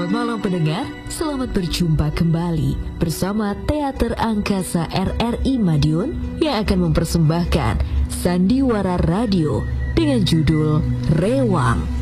Selamat malam pendengar, selamat berjumpa kembali bersama Teater Angkasa RRI Madiun yang akan mempersembahkan Sandiwara Radio dengan judul Rewang.